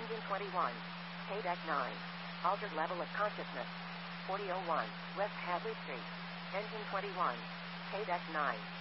Engine 21. K-Deck 9. Altered level of consciousness. 4001 West Hadley Street. Engine 21. K-Deck 9.